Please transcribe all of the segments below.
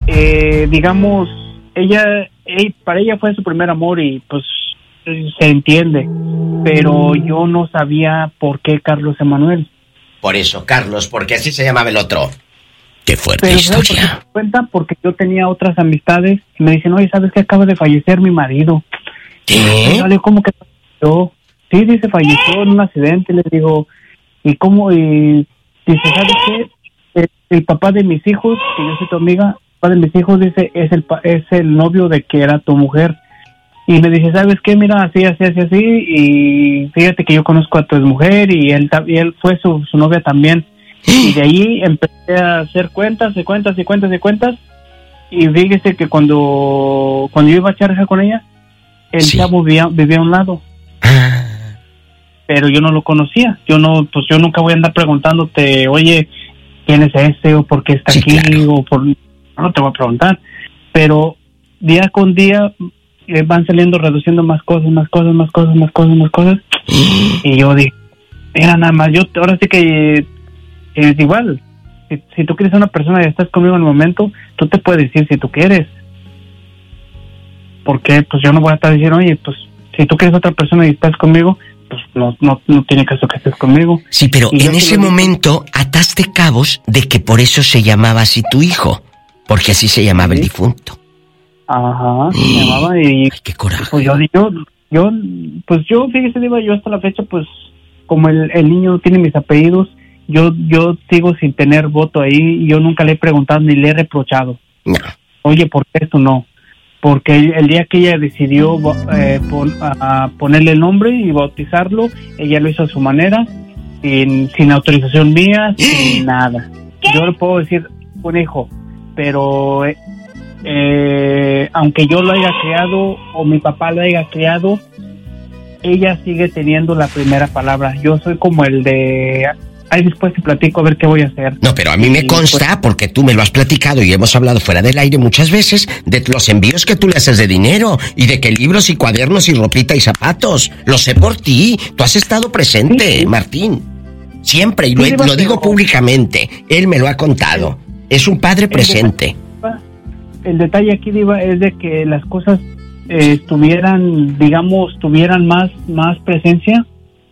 digamos, para ella fue su primer amor y pues se entiende, pero yo no sabía por qué Carlos Emanuel. Por eso, Carlos, porque así se llamaba el otro. Qué fuerte pero historia. Me cuenta porque yo tenía otras amistades y me dicen, oye, ¿sabes qué? Acaba de fallecer mi marido. ¿Qué? ¿Cómo que falleció? Sí, dice, falleció en un accidente. Les digo, ¿y cómo? Y dice, ¿sabes qué? El papá de mis hijos, que yo soy tu amiga, el papá de mis hijos, dice, es el novio de que era tu mujer. Y me dice, ¿sabes qué? Mira, así, y fíjate que yo conozco a tu mujer y él fue su novia también. Y de ahí empecé a hacer cuentas, y fíjese que cuando yo iba a charjar con ella, el chavo vivía a un lado. Pero yo no lo conocía. Yo nunca voy a andar preguntándote, oye, ¿quién es ese? O por qué está aquí, claro. No te voy a preguntar. Pero día con día van saliendo, reduciendo más cosas. Y yo dije, mira, nada más, ahora sí que es igual. Si tú quieres a una persona y estás conmigo en el momento, tú te puedes decir si tú quieres. Porque pues yo no voy a estar diciendo, oye, pues si tú quieres a otra persona y estás conmigo, pues no tiene caso que estés conmigo. Sí, pero en ese momento ataste cabos de que por eso se llamaba así tu hijo, porque así se llamaba el difunto. Ajá, se llamaba y... Ay, qué coraje. Pues yo, fíjese, Diva, yo hasta la fecha, pues, como el niño tiene mis apellidos, yo sigo sin tener voto ahí, yo nunca le he preguntado ni le he reprochado. No. Oye, ¿por qué esto no? Porque el día que ella decidió ponerle el nombre y bautizarlo, ella lo hizo a su manera, sin autorización mía, sin nada. Yo le puedo decir un hijo, pero aunque yo lo haya criado o mi papá lo haya criado, ella sigue teniendo la primera palabra. Yo soy como el de... Ahí después te platico a ver qué voy a hacer. No, pero a mí me consta, porque tú me lo has platicado y hemos hablado fuera del aire muchas veces, de los envíos que tú le haces de dinero y de que libros y cuadernos y ropita y zapatos. Lo sé por ti. Tú has estado presente, sí. Martín. Siempre, y lo digo públicamente. Él me lo ha contado. Es un padre presente. El detalle aquí, Diva, es de que las cosas tuvieran más presencia.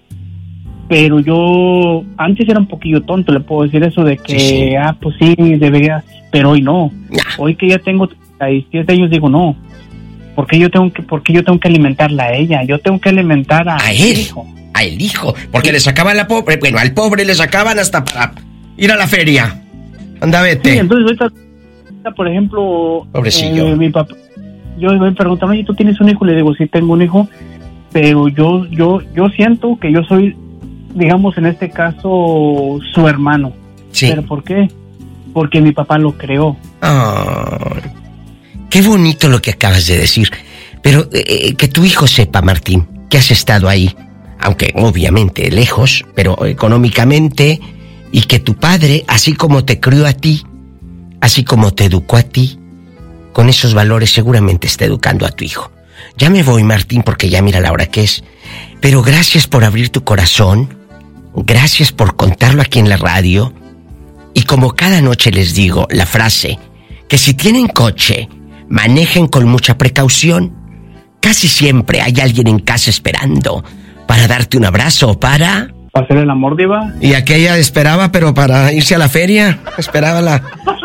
Pero yo antes era un poquillo tonto, le puedo decir eso de que, sí. Pues sí, debería, pero hoy no. Hoy que ya tengo 37 años, digo, no. Porque yo tengo que alimentarla a ella, yo tengo que alimentar a él, hijo. A el hijo, porque le sacaban al pobre le sacaban hasta para ir a la feria. Anda, vete. Sí, entonces ahorita, por ejemplo, pobrecillo. Mi papá, yo me preguntan, oye, ¿tú tienes un hijo? Le digo, sí, tengo un hijo, pero yo siento que yo soy, digamos, en este caso, su hermano. Sí. ¿Pero por qué? Porque mi papá lo creó. Oh, qué bonito lo que acabas de decir. Pero que tu hijo sepa, Martín, que has estado ahí, aunque obviamente lejos, pero económicamente, y que tu padre, así como te crió a ti, así como te educó a ti, con esos valores seguramente está educando a tu hijo. Ya me voy, Martín, porque ya mira la hora que es. Pero gracias por abrir tu corazón. Gracias por contarlo aquí en la radio. Y como cada noche les digo la frase, que si tienen coche, manejen con mucha precaución. Casi siempre hay alguien en casa esperando para darte un abrazo o para hacer el amor, Diva. Y aquella esperaba, pero para irse a la feria. Esperaba la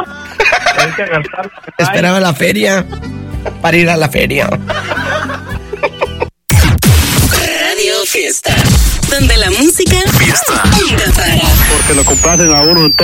feria para ir a la feria. Radio Fiesta, donde la música Fiesta. nunca para. Porque lo complacen a uno en todo.